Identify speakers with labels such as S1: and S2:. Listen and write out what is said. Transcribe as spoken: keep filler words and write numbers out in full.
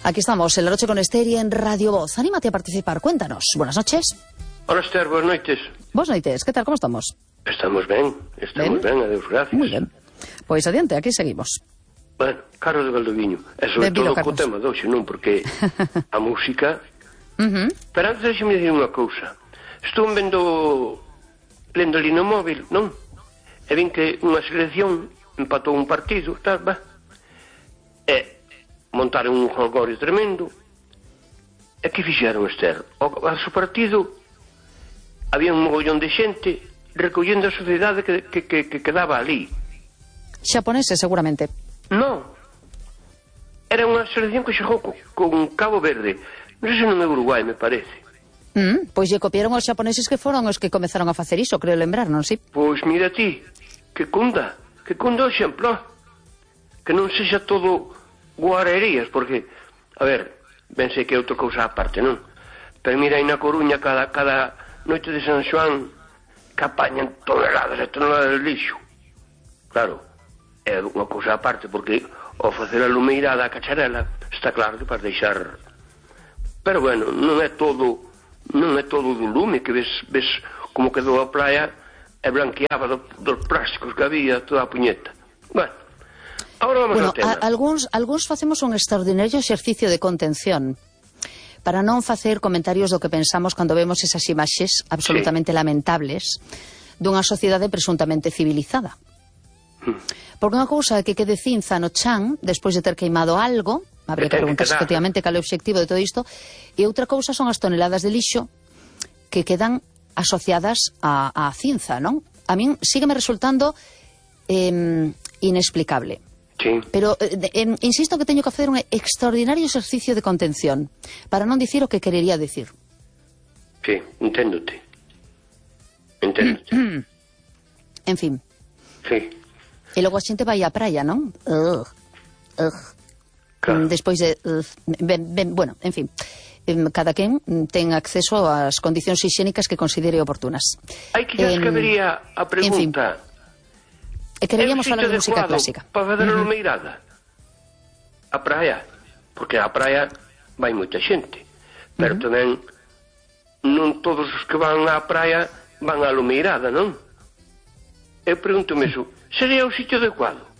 S1: Aquí estamos, en La Noche con Esther y en Radio Voz. Anímate a participar, cuéntanos. Buenas noches.
S2: Hola, Esther, buenas noites.
S1: Buenas noites, ¿qué tal? ¿Cómo estamos?
S2: Estamos ben, estamos ben, ben adeus, gracias.
S1: Muy ben. Pois adiante, aquí seguimos.
S2: Bueno, Carlos de Valdoviño. E sobre
S1: Benvido,
S2: todo co
S1: Carlos.
S2: tema doxe, non? Porque a música...
S1: Uh -huh.
S2: Pero antes deixe-me dicir unha cousa. Estou vendo... lendo ali no móvil, non? E vin que unha selección empatou un partido, tal, va. E montaron un jolgorio tremendo. E que fixeron, Esther? O, a su partido había un mogollón de xente recollendo a sociedade que, que, que, que quedaba ali.
S1: Xaponeses, seguramente.
S2: Non. Era unha selección que xogou co, con Cabo Verde. Non sei se non é Uruguai, me parece.
S1: Mm, pois lle copiaron os xaponeses que foron os que comezaron a facer iso, creo lembrar, non si?
S2: Pois mira ti, que cunda, que cunda o exemplo. Que non sexa todo guarerías, porque, a ver, ben sei que é outra cousa aparte, non? Pero mira, aí na Coruña, cada, cada noite de San Xoán, que apañan toneladas e toneladas de lixo. Claro, é unha cousa aparte, porque ao facer a lumeirada a cacharela, está claro que para deixar... Pero bueno, non é todo, non é todo do lume, que ves, ves como quedou a praia e blanqueaba do, dos plásticos que había toda a puñeta. Bueno, agora vamos
S1: bueno,
S2: ao tema.
S1: A, algúns, algúns facemos un extraordinario exercicio de contención para non facer comentarios do que pensamos cando vemos esas imaxes absolutamente sí. lamentables dunha sociedade presuntamente civilizada. Hmm. Porque unha cousa é que quede cinza no chan despois de ter queimado algo, habría que preguntarse efectivamente cal é o obxectivo de todo isto, e outra cousa son as toneladas de lixo que quedan asociadas a, a cinza, non? A min sígueme resultando eh, inexplicable.
S2: Sí.
S1: Pero eh, eh, insisto que teño que facer un extraordinario exercicio de contención para non dicir o que querería decir.
S2: Sí, enténdote. Enténdote.
S1: En fin.
S2: Sí.
S1: E logo a xente vai á praia, non? Ugh. Ugh. Claro. Despois de... Uh, ben, ben, bueno, en fin. Cada quen ten acceso ás condicións higiénicas que considere oportunas.
S2: Hai que xa escabería a pregunta...
S1: E queríamos falar de música clásica.
S2: Para fazer a lumeirada. A praia. Porque a praia vai moita xente. Pero uh -huh. tamén non todos os que van á praia van á lumeirada, non? Eu pregúntome iso. Sería o sitio adecuado?